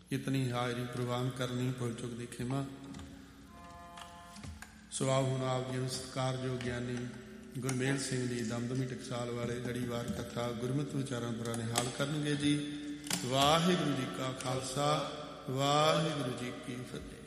ਇਤਨੀ ਹਾਜ਼ਰੀ ਪ੍ਰਵਾਨ ਕਰਨੀ, ਭੁੱਲ ਚੁੱਕ ਦੀ ਖਿਮਾ। ਸੋ ਆਓ ਹੁਣ ਆਪ ਜੀ ਨੂੰ ਸਤਿਕਾਰਯੋਗ ਗਿਆਨੀ ਗੁਰਮੇਲ ਸਿੰਘ ਜੀ ਦਮਦਮੀ ਟਕਸਾਲ ਵਾਲੇ ਲੜੀਵਾਰ ਕਥਾ ਗੁਰਮਤਿ ਉਚਾਰਨ ਦੁਆਰਾ ਨਿਹਾਲ ਕਰਨਗੇ ਜੀ। ਵਾਹਿਗੁਰੂ ਜੀ ਕਾ ਖਾਲਸਾ, ਵਾਹਿਗੁਰੂ ਜੀ ਕੀ ਫਤਿਹ।